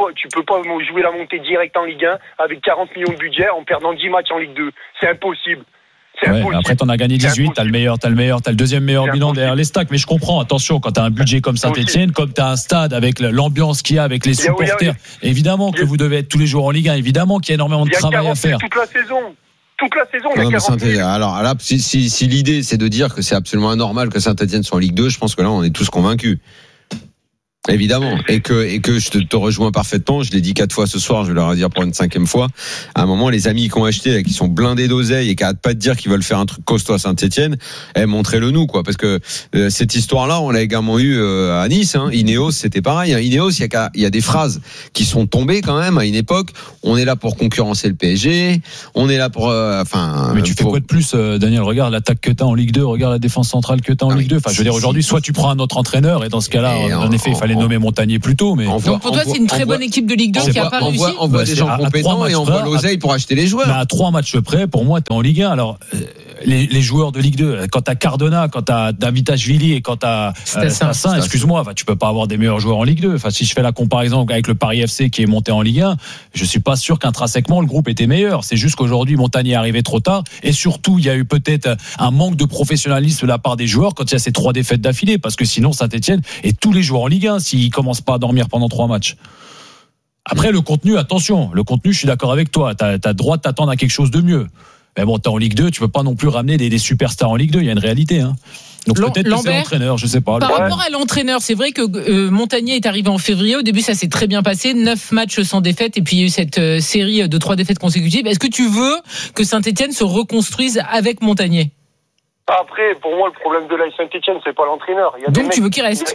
jouer la montée directe en Ligue 1 avec 40 millions de budget en perdant 10 matchs en Ligue 2. C'est impossible. Ouais, après t'en as gagné 18, t'as le deuxième meilleur bilan derrière les Stacks, mais je comprends, attention, quand t'as un budget comme Saint-Etienne, comme t'as un stade avec l'ambiance qu'il y a avec les supporters, évidemment que vous devez être tous les jours en Ligue 1, évidemment qu'il y a énormément de travail à faire. Toute la saison, il y a 40 000. Alors là, si l'idée c'est de dire que c'est absolument anormal que Saint-Etienne soit en Ligue 2, je pense que là on est tous convaincus. Évidemment, et que je te rejoins parfaitement. Je l'ai dit 4 fois ce soir, je vais le redire pour une 5e fois. À un moment, les amis qui ont acheté, qui sont blindés d'oseille et qui arrêtent pas de dire qu'ils veulent faire un truc costaud à Saint-Etienne, montrez-le nous, quoi. Parce que cette histoire-là, on l'a également eu à Nice. Ineos, c'était pareil. Ineos, il y a des phrases qui sont tombées quand même à une époque. On est là pour concurrencer le PSG. On est là pour, Mais tu fais quoi de plus, Daniel? Regarde l'attaque que t'as en Ligue 2, regarde la défense centrale que t'as en Ligue 2. Enfin, je veux dire, aujourd'hui, soit tu prends un autre entraîneur, et dans ce cas-là, en effet, il fallait nommer Montagnier plus tôt. Mais donc pour toi, c'est une très bonne équipe de Ligue 2 qui n'a pas réussi. On voit des gens compétents et on voit l'oseille pour acheter les joueurs. À 3 matchs près, pour moi, t'es en Ligue 1. Alors, les joueurs de Ligue 2, quand t'as Cardona, quand t'as Davitashvili et quand t'as Stassin, excuse-moi, tu peux pas avoir des meilleurs joueurs en Ligue 2. Enfin, si je fais la comparaison avec le Paris FC qui est monté en Ligue 1, je suis pas sûr qu'intrinsèquement le groupe était meilleur. C'est juste qu'aujourd'hui, Montagnier est arrivé trop tard et surtout, il y a eu peut-être un manque de professionnalisme de la part des joueurs quand il y a ces 3 défaites d'affilée, parce que sinon Saint-Etienne et tous les joueurs en Ligue 1 s'ils commencent pas à dormir pendant 3 matchs. Après, le contenu, attention, je suis d'accord avec toi, t'as droit de t'attendre à quelque chose de mieux. Mais bon, t'es en Ligue 2, tu peux pas non plus ramener des superstars en Ligue 2, il y a une réalité, Donc peut-être que c'est l'entraîneur, je sais pas. Par rapport à l'entraîneur, c'est vrai que Montagnier est arrivé en février. Au début, ça s'est très bien passé. 9 matchs sans défaite et puis il y a eu cette série de 3 défaites consécutives. Est-ce que tu veux que Saint-Etienne se reconstruise avec Montagnier? Après, pour moi, le problème de l'AS Saint-Etienne, c'est pas l'entraîneur. Donc tu veux qu'il reste?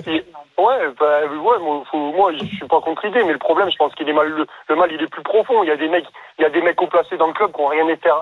Moi, je suis pas contre l'idée, mais le problème, je pense qu'il est le mal, il est plus profond. Il y a des mecs haut placés dans le club qui ont rien à faire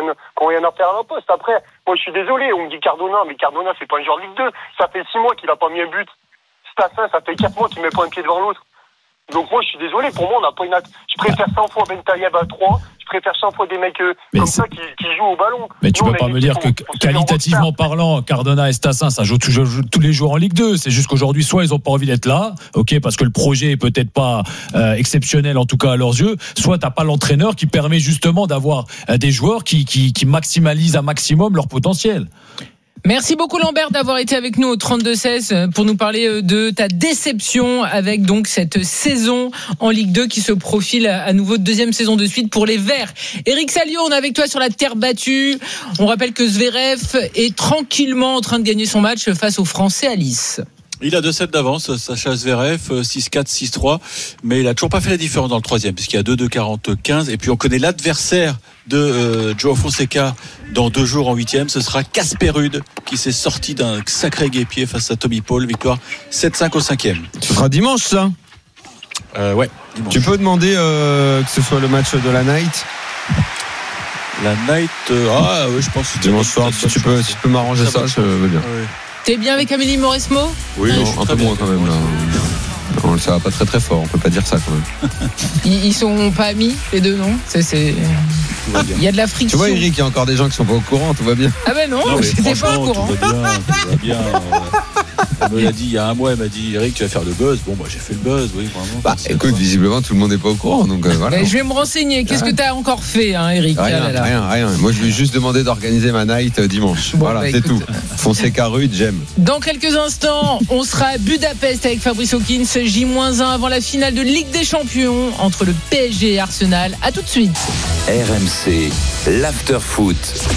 à la poste. Après, moi, je suis désolé, on me dit Cardona, mais Cardona, c'est pas un joueur de Ligue 2. Ça fait 6 mois qu'il a pas mis un but. Stassin, ça fait 4 mois qu'il met pas un pied devant l'autre. Donc moi, je suis désolé, pour moi, on n'a pas une je préfère 100 fois Ben Taïeb à 3. Je préfère 100 fois des mecs comme ça qui jouent au ballon. Mais tu peux pas me dire que qualitativement parlant, Cardona et Stassin, ça joue tous les jours en Ligue 2. C'est juste qu'aujourd'hui, soit ils ont pas envie d'être là, parce que le projet est peut-être pas exceptionnel, en tout cas à leurs yeux, soit t'as pas l'entraîneur qui permet justement d'avoir des joueurs qui maximalisent un maximum leur potentiel. Merci beaucoup Lambert d'avoir été avec nous au 32-16 pour nous parler de ta déception avec donc cette saison en Ligue 2 qui se profile à nouveau 2e saison de suite pour les Verts. Eric Salio, on est avec toi sur la terre battue. On rappelle que Zverev est tranquillement en train de gagner son match face aux Français à Nice. Il a 2-7 d'avance, Sacha Zverev, 6-4, 6-3, mais il a toujours pas fait la différence dans le 3e, puisqu'il y a 2-2-40-15, et puis on connaît l'adversaire de Joao Fonseca dans 2 jours en 8e, ce sera Casper Ruud, qui s'est sorti d'un sacré guépier face à Tommy Paul, victoire 7-5 au 5e. Ce sera dimanche, ça? Ouais, dimanche. Tu peux demander que ce soit le match de la Night? La Night, oui, je pense. Dimanche soir, si tu peux m'arranger ça, je veux bien. Ouais. T'es bien avec Amélie Mauresmo? Oui, non, un peu moins quand même. Là. Non, ça va pas très très fort, on peut pas dire ça quand même. Ils sont pas amis, les deux, non? Il y a de la friction. Tu vois, Eric, il y a encore des gens qui sont pas au courant, tout va bien. Ah ben non, j'étais pas au courant. Tout va bien. Elle me l'a dit il y a un mois, elle m'a dit Eric, tu vas faire le buzz. Bon, j'ai fait le buzz, oui, vraiment. Écoute, visiblement, tout le monde n'est pas au courant, donc voilà. Je vais me renseigner. Qu'est-ce que tu as encore fait, Eric? Rien. Moi, je lui ai juste demandé d'organiser ma night dimanche. Voilà, c'est tout. Fonseca Ruud, j'aime. Dans quelques instants, on sera à Budapest avec Fabrice Hawkins, J-1 avant la finale de Ligue des Champions entre le PSG et Arsenal. À tout de suite. RMC, l'after-foot.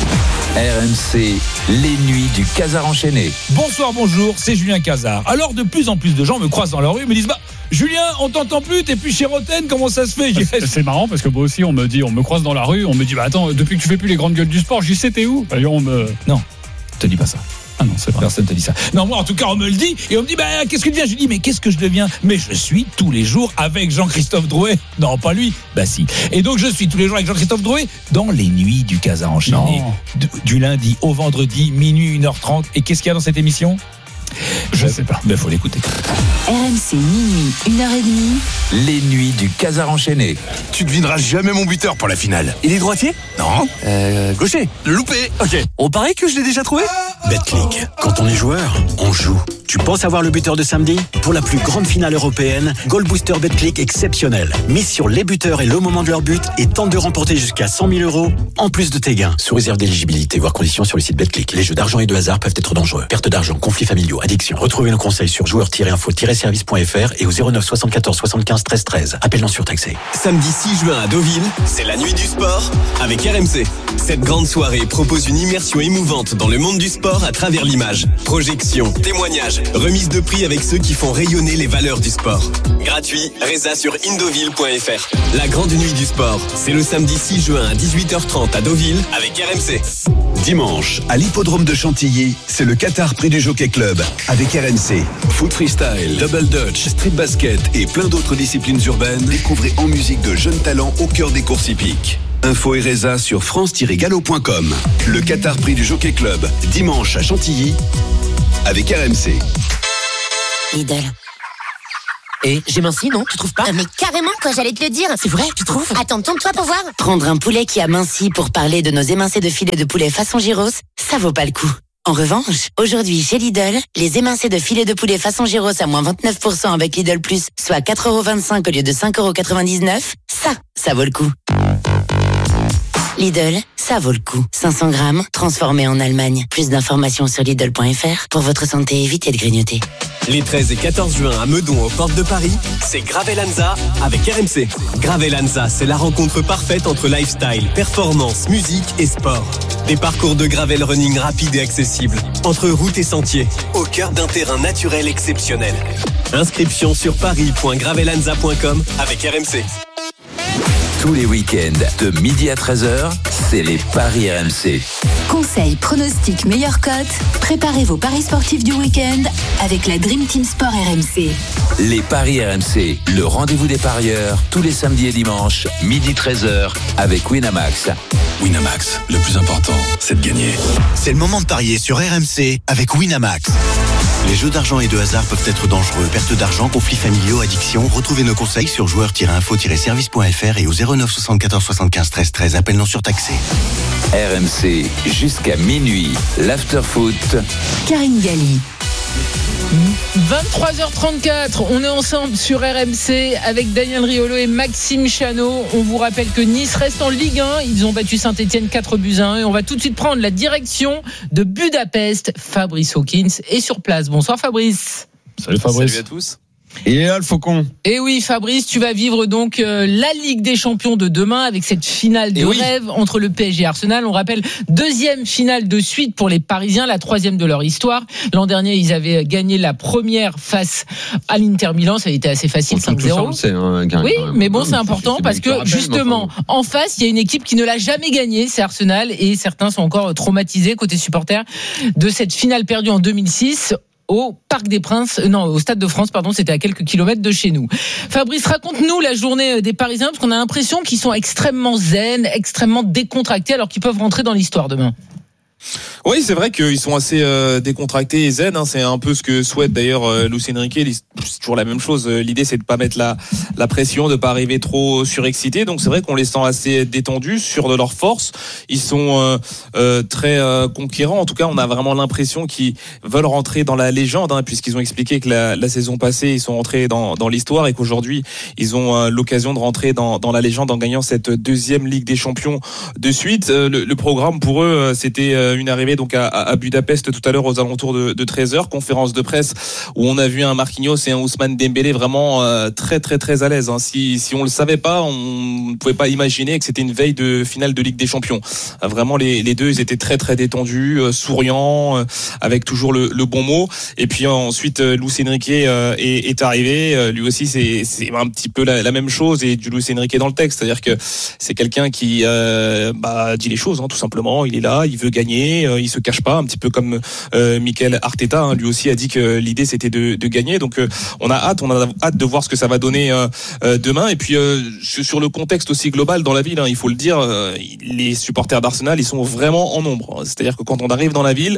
RMC, les nuits du Casar enchaîné. Bonjour, c'est Julien Cazard. Alors de plus en plus de gens me croisent dans la rue et me disent Julien, on t'entend plus, t'es plus chez Roten, comment ça se fait? C'est marrant parce que moi aussi on me croise dans la rue, on me dit attends, depuis que tu fais plus les grandes gueules du sport, j'y sais t'es où? Non, te dis pas ça. Ah non, c'est vrai. Personne te dit ça. Non, moi en tout cas on me le dit et on me dit qu'est-ce que tu deviens? Je dis mais qu'est-ce que je deviens? Mais je suis tous les jours avec Jean-Christophe Drouet. Non, pas lui. Si. Et donc je suis tous les jours avec Jean-Christophe Drouet dans les nuits du Casar enchaîné. Du lundi au vendredi, minuit 1h30. Et qu'est-ce qu'il y a dans cette émission? Je sais pas, mais faut l'écouter. RMC minuit 1h30. Les nuits du Casar enchaîné. Tu devineras jamais mon buteur pour la finale. Il est droitier? Non. Gaucher? Loupé. Ok. On parie que je l'ai déjà trouvé? Betclic. Quand on est joueur, on joue. Tu penses avoir le buteur de samedi? Pour la plus grande finale européenne, Goal Booster Betclic exceptionnel. Mise sur les buteurs et le moment de leur but et tente de remporter jusqu'à 100 000 € en plus de tes gains. Sous réserve d'éligibilité, voire conditions sur le site Betclic. Les jeux d'argent et de hasard peuvent être dangereux. Perte d'argent, conflits familiaux, addiction. Retrouvez nos conseils sur joueurs-info-service.fr et au 09 74 75 13 13. Appel non surtaxé. Samedi 6 juin à Deauville, c'est la nuit du sport avec RMC. Cette grande soirée propose une immersion émouvante dans le monde du sport sport à travers l'image. Projections, témoignages, remise de prix avec ceux qui font rayonner les valeurs du sport. Gratuit, résa sur indoville.fr. La grande nuit du sport, c'est le samedi 6 juin à 18h30 à Deauville avec RMC. Dimanche, à l'hippodrome de Chantilly, c'est le Qatar Prix du Jockey Club avec RMC. Foot freestyle, double dutch, street basket et plein d'autres disciplines urbaines. Découvrez en musique de jeunes talents au cœur des courses hippiques. Info et résa sur france-gallo.com. Le Qatar Prix du Jockey Club, dimanche à Chantilly avec RMC. Lidl. Et j'ai minci, non? Tu trouves pas? Mais carrément, quoi, j'allais te le dire. C'est vrai, tu trouves? Attends, tourne-toi pour voir. Prendre un poulet qui a minci pour parler de nos émincés de filet de poulet façon gyros, ça vaut pas le coup. En revanche, aujourd'hui chez Lidl, les émincés de filet de poulet façon gyros à moins 29% avec Lidl Plus, soit 4,25€ au lieu de 5,99€, ça vaut le coup. Lidl, ça vaut le coup. 500 grammes, transformés en Allemagne. Plus d'informations sur Lidl.fr. Pour votre santé, évitez de grignoter. Les 13 et 14 juin à Meudon aux portes de Paris, c'est Gravelanza avec RMC. Gravelanza, c'est la rencontre parfaite entre lifestyle, performance, musique et sport. Des parcours de gravel running rapides et accessibles, entre routes et sentiers, au cœur d'un terrain naturel exceptionnel. Inscription sur paris.gravelanza.com avec RMC. Tous les week-ends, de midi à 13h, c'est les Paris RMC. Conseils, pronostics, meilleures cotes. Préparez vos paris sportifs du week-end avec la Dream Team Sport RMC. Les Paris RMC, le rendez-vous des parieurs, tous les samedis et dimanches, midi 13h, avec Winamax. Winamax, le plus important, c'est de gagner. C'est le moment de parier sur RMC avec Winamax. Les jeux d'argent et de hasard peuvent être dangereux. Perte d'argent, conflits familiaux, addiction. Retrouvez nos conseils sur joueurs-info-service.fr et au 09 74 75 13 13. Appel non surtaxé. RMC, jusqu'à minuit, l'after-foot. Karine Galli. 23h34, on est ensemble sur RMC avec Daniel Riolo et Maxime Chanot. On vous rappelle que Nice reste en Ligue 1. Ils ont battu Saint-Etienne 4-1 et on va tout de suite prendre la direction de Budapest. Fabrice Hawkins est sur place. Bonsoir Fabrice. Salut Fabrice. Salut à tous. Et là, le Faucon. Et oui, Fabrice, tu vas vivre donc la Ligue des Champions de demain avec cette finale de rêve entre le PSG et Arsenal. On rappelle, deuxième finale de suite pour les Parisiens, la troisième de leur histoire. L'an dernier, ils avaient gagné la première face à l'Inter Milan. Ça a été assez facile, 5-0. Oui, mais bon, c'est important parce que justement, en face, il y a une équipe qui ne l'a jamais gagnée, c'est Arsenal, et certains sont encore traumatisés côté supporters de cette finale perdue en 2006. Au Parc des Princes, au Stade de France, c'était à quelques kilomètres de chez nous. Fabrice, raconte-nous la journée des Parisiens, parce qu'on a l'impression qu'ils sont extrêmement zen, extrêmement décontractés, alors qu'ils peuvent rentrer dans l'histoire demain. Oui, c'est vrai qu'ils sont assez décontractés et zen. C'est un peu ce que souhaite d'ailleurs Luis Enrique. C'est toujours la même chose. L'idée, c'est de pas mettre la pression, de pas arriver trop surexcité. Donc c'est vrai qu'on les sent assez détendus, sûrs de leur force. Ils sont très conquérants. En tout cas, on a vraiment l'impression qu'ils veulent rentrer dans la légende, puisqu'ils ont expliqué que la saison passée, ils sont rentrés dans l'histoire et qu'aujourd'hui, ils ont l'occasion de rentrer dans la légende en gagnant cette deuxième Ligue des Champions de suite. Le programme pour eux, c'était une arrivée donc à Budapest tout à l'heure aux alentours de 13h, conférence de presse où on a vu un Marquinhos et un Ousmane Dembélé vraiment très très très à l'aise. Si on le savait pas, on ne pouvait pas imaginer que c'était une veille de finale de Ligue des Champions. Vraiment les deux, ils étaient très très détendus, souriants, avec toujours le bon mot. Et puis ensuite Luis Enrique est arrivé. Lui aussi c'est un petit peu la même chose, et du Luis Enrique dans le texte, c'est-à-dire que c'est quelqu'un qui dit les choses, tout simplement. Il est là, il veut gagner. Il se cache pas, un petit peu comme Mikel Arteta, lui aussi a dit que l'idée c'était de gagner. Donc on a hâte de voir ce que ça va donner demain. Et puis sur le contexte aussi global dans la ville, il faut le dire, les supporters d'Arsenal, ils sont vraiment en nombre. C'est-à-dire que quand on arrive dans la ville,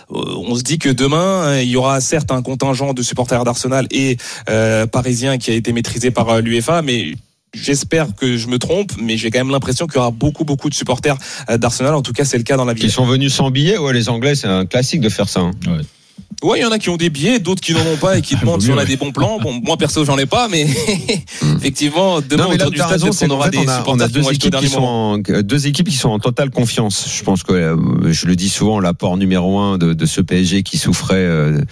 on se dit que demain il y aura certes un contingent de supporters d'Arsenal et parisiens qui a été maîtrisé par l'UEFA, mais j'espère que je me trompe, mais j'ai quand même l'impression qu'il y aura beaucoup de supporters d'Arsenal. En tout cas, c'est le cas dans la ville. Ils sont venus sans billets. Ouais, les Anglais, c'est un classique de faire ça. Ouais. Ouais, il y en a qui ont des billets, d'autres qui n'en ont pas et qui demandent si on a des bons plans. Bon, moi perso, j'en ai pas, mais effectivement, demain autour du stade, on aura des supporters qui vont acheter au dernier moment. Deux équipes qui sont en totale confiance. Je pense que je le dis souvent, l'apport numéro 1 de ce PSG qui souffrait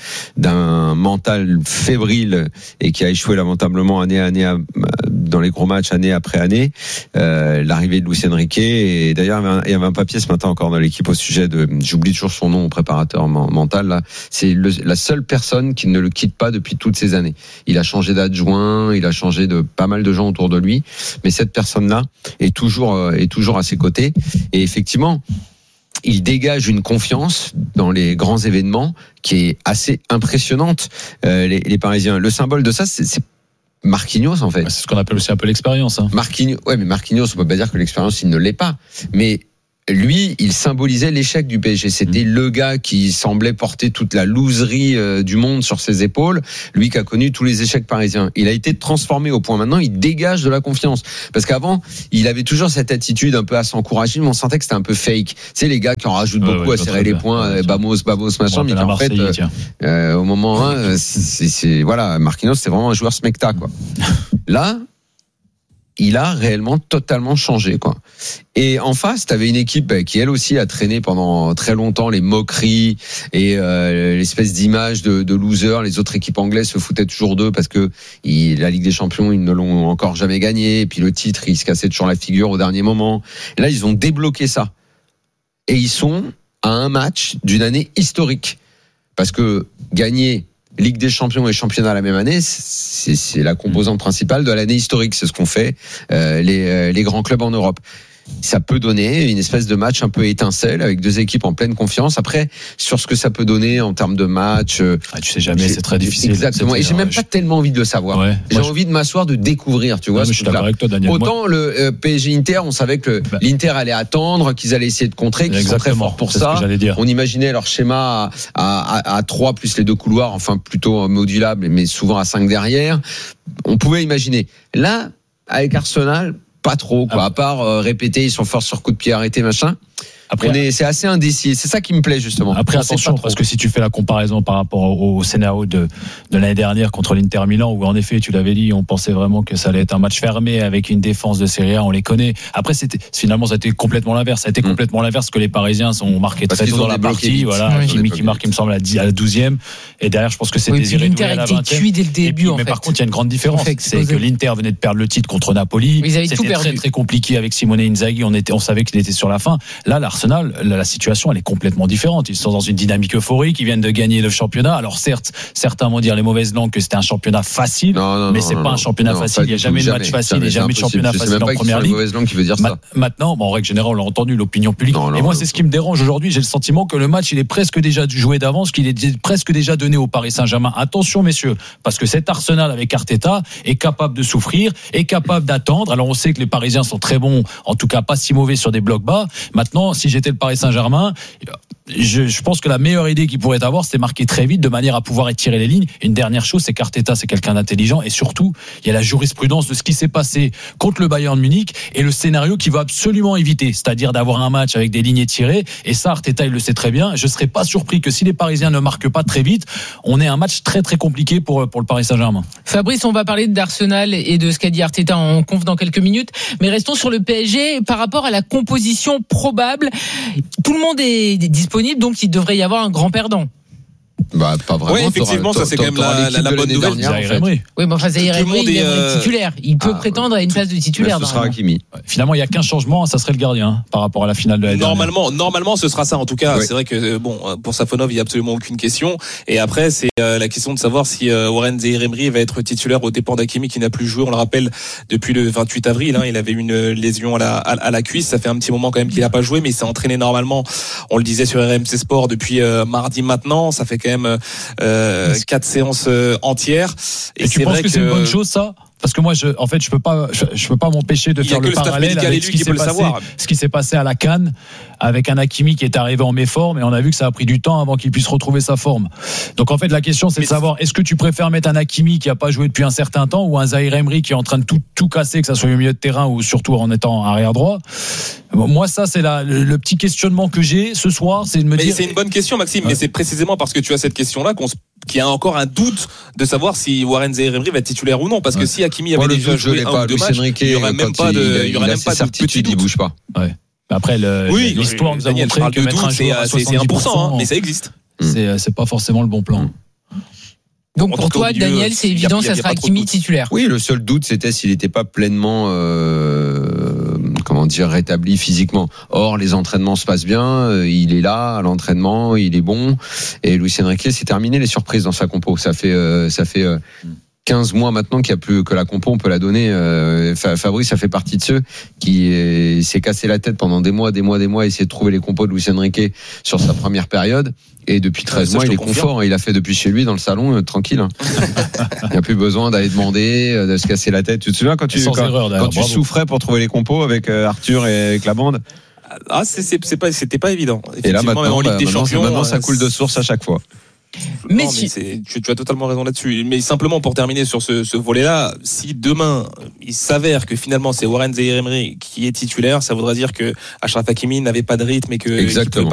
d'un mental fébrile et qui a échoué lamentablement année dans les gros matchs année après année. L'arrivée de Luis Enrique, et d'ailleurs il y avait un papier ce matin encore dans l'équipe au sujet de, j'oublie toujours son nom, préparateur mental là. C'est la seule personne qui ne le quitte pas depuis toutes ces années. Il a changé d'adjoint, il a changé de pas mal de gens autour de lui, mais cette personne-là est toujours à ses côtés. Et effectivement, il dégage une confiance dans les grands événements qui est assez impressionnante. Les Parisiens, le symbole de ça, c'est Marquinhos en fait. C'est ce qu'on appelle aussi un peu l'expérience. Hein. Marquinhos, on peut pas dire que l'expérience il ne l'est pas, mais lui, il symbolisait l'échec du PSG. C'était le gars qui semblait porter toute la loserie du monde sur ses épaules. Lui qui a connu tous les échecs parisiens. Il a été transformé au point maintenant, il dégage de la confiance. Parce qu'avant, il avait toujours cette attitude un peu à s'encourager, mais on sentait que c'était un peu fake. Tu sais, les gars qui en rajoutent beaucoup à serrer les poings, babos, machin, mais en fait, au moment 1, voilà, Marquinhos, c'est vraiment un joueur smecta, quoi. Là, il a réellement totalement changé, quoi. Et en face, t'avais une équipe qui elle aussi a traîné pendant très longtemps les moqueries et l'espèce d'image de loser. Les autres équipes anglaises se foutaient toujours d'eux parce que la Ligue des Champions, ils ne l'ont encore jamais gagné. Et puis le titre, ils se cassaient toujours la figure au dernier moment. Et là, ils ont débloqué ça. Et ils sont à un match d'une année historique. Parce que gagner Ligue des Champions et championnat la même année, c'est la composante principale de l'année historique. C'est ce qu'ont fait les grands clubs en Europe. Ça peut donner une espèce de match un peu étincelle avec deux équipes en pleine confiance. Après, sur ce que ça peut donner en termes de match, tu sais jamais, c'est très difficile. Exactement. Et j'ai même pas tellement envie de le savoir. Ouais. J'ai envie de m'asseoir, de découvrir, tu vois. Je suis d'accord avec toi, Daniel. Autant le PSG Inter, on savait que l'Inter allait attendre, qu'ils allaient essayer de contrer, qu'ils sont très forts pour ça. On imaginait leur schéma à 3 plus les deux couloirs, enfin plutôt modulable, mais souvent à 5 derrière. On pouvait imaginer. Là, avec Arsenal, pas trop, quoi. À part répéter, ils sont forts sur coup de pied arrêté, machin. Après, c'est assez indécis. C'est ça qui me plaît, justement. Après, attention, parce que si tu fais la comparaison par rapport au scénario de l'année dernière contre l'Inter Milan, où en effet, tu l'avais dit, on pensait vraiment que ça allait être un match fermé avec une défense de Serie A, on les connaît. Après, finalement, ça a été complètement l'inverse. Ça a été complètement l'inverse que les Parisiens sont marqués très tôt dans la partie. Voilà, Kimi qui marque, il me semble, à la 12e. Et derrière, je pense que c'est Désiré Doué à la 20e. L'Inter était cuit dès le début, mais par contre, il y a une grande différence. C'est que l'Inter venait de perdre le titre contre Napoli. C'était très, très compliqué avec Simone Inzaghi. On savait qu'il était sur la fin. Là, l'Arsenal, la situation, elle est complètement différente. Ils sont dans une dynamique euphorique, ils viennent de gagner le championnat. Alors certes, certains vont dire les mauvaises langues que c'était un championnat facile, mais c'est pas un championnat facile. Il n'y a jamais de match facile, il n'y a jamais de championnat facile en première ligue. Qui veut dire ça. Maintenant, en règle générale, on l'a entendu, l'opinion publique. Et moi, c'est ce qui me dérange aujourd'hui. J'ai le sentiment que le match, il est presque déjà joué d'avance, qu'il est presque déjà donné au Paris Saint-Germain. Attention, messieurs, parce que cet Arsenal avec Arteta est capable de souffrir, est capable d'attendre. Alors on sait que les Parisiens sont très bons, en tout cas pas si mauvais sur des blocs bas. Maintenant, si j'étais le Paris Saint-Germain, je pense que la meilleure idée qu'il pourrait avoir, c'est marquer très vite de manière à pouvoir étirer les lignes. Une dernière chose, c'est qu'Arteta, c'est quelqu'un d'intelligent, et surtout, il y a la jurisprudence de ce qui s'est passé contre le Bayern Munich et le scénario qu'il va absolument éviter, c'est-à-dire d'avoir un match avec des lignes étirées. Et ça, Arteta, il le sait très bien. Je serais pas surpris que si les Parisiens ne marquent pas très vite, on ait un match très très compliqué pour le Paris Saint-Germain. Fabrice, on va parler d'Arsenal et de ce qu'a dit Arteta en conf dans quelques minutes, mais restons sur le PSG par rapport à la composition probable. Tout le monde est disponible, donc il devrait y avoir un grand perdant. Bah, pas vraiment. Oui, effectivement, ça c'est quand même la bonne nouvelle. Oui, mais enfin, Zaïre Emery, il est titulaire. Il peut prétendre à une place de titulaire. Ce sera Hakimi. Finalement, il y a qu'un changement, ça serait le gardien par rapport à la finale de la dernière. Normalement, ce sera ça. En tout cas, c'est vrai que pour Safonov, il y a absolument aucune question. Et après, c'est la question de savoir si Warren Zaïre Emery va être titulaire aux dépens d'Hakimi, qui n'a plus joué. On le rappelle depuis le 28 avril. Il avait une lésion à la cuisse. Ça fait un petit moment quand même qu'il n'a pas joué, mais il s'est entraîné normalement. On le disait sur RMC Sport depuis mardi maintenant. Ça fait quand même 4 séances entières. Et tu penses que c'est une bonne chose, ça? parce que moi, je peux pas m'empêcher de faire le parallèle avec ce qui s'est passé à la CAN avec un Hakimi qui est arrivé en méforme et on a vu que ça a pris du temps avant qu'il puisse retrouver sa forme. Donc en fait, la question c'est de savoir est-ce que tu préfères mettre un Hakimi qui a pas joué depuis un certain temps ou un Zahir Emery qui est en train de tout casser, que ça soit au milieu de terrain ou surtout en étant arrière droit. Moi, ça c'est le petit questionnement que j'ai ce soir, c'est de me dire. C'est une bonne question, Maxime, mais c'est précisément parce que tu as cette question-là qu'il y a encore un doute de savoir si Warren Zahir Emery va être titulaire ou non, parce que si Hakimi avait déjà joué un ou deux matchs, il y aurait même pas de petit doute. Il bouge pas. Ouais. Après, l'histoire nous a montré que mettre un joueur à 70%, mais ça existe. C'est pas forcément le bon plan. Donc pour toi, Daniel, c'est évident, ça sera Hakimi titulaire. Oui, le seul doute, c'était s'il n'était pas pleinement, rétabli physiquement. Or, les entraînements se passent bien, il est là à l'entraînement, il est bon. Et Luis Enrique, c'est terminé les surprises dans sa compo. Ça fait 15 mois maintenant qu'il n'y a plus que la compo, on peut la donner. Fabrice, ça fait partie de ceux qui s'est cassé la tête pendant des mois, à essayer de trouver les compos de Luis Enrique sur sa première période. Et depuis 13 mois, il est confort. Il a fait depuis chez lui, dans le salon, tranquille. Il n'y a plus besoin d'aller demander, de se casser la tête. Tu te souviens quand tu souffrais pour trouver les compos avec Arthur et avec la bande? C'était pas évident. Et là, maintenant, ça coule de source à chaque fois. Mais tu as totalement raison là-dessus. Mais simplement pour terminer sur ce volet-là, si demain il s'avère que finalement c'est Warren Zahir Emery qui est titulaire, ça voudrait dire que Achraf Hakimi n'avait pas de rythme et que ne peut